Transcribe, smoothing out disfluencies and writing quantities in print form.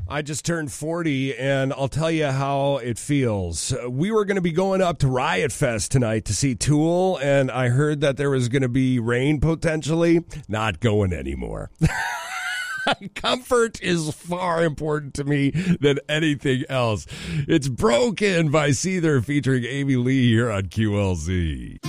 I just turned 40, and I'll tell you how it feels. We were going to be going up to Riot Fest tonight to see Tool, and I heard that there was going to be rain potentially. Not going anymore. Comfort is far important to me than anything else. It's Broken by Seether featuring Amy Lee here on QLZ.